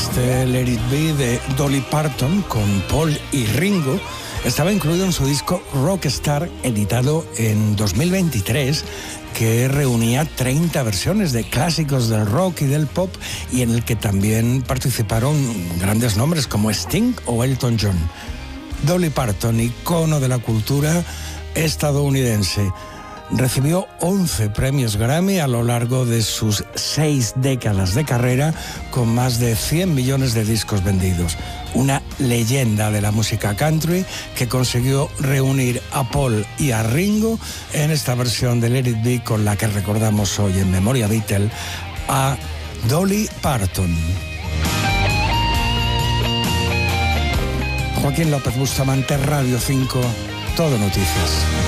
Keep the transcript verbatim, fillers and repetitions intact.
Este Let It Be de Dolly Parton con Paul y Ringo estaba incluido en su disco Rockstar, editado en dos mil veintitrés, que reunía treinta versiones de clásicos del rock y del pop, y en el que también participaron grandes nombres como Sting o Elton John. Dolly Parton, icono de la cultura estadounidense, recibió once premios Grammy a lo largo de sus seis décadas de carrera, con más de cien millones de discos vendidos. Una leyenda de la música country que consiguió reunir a Paul y a Ringo en esta versión de Let It Be, con la que recordamos hoy en Memoria Beatle a Dolly Parton. Joaquín López Bustamante, Radio cinco, Todo Noticias.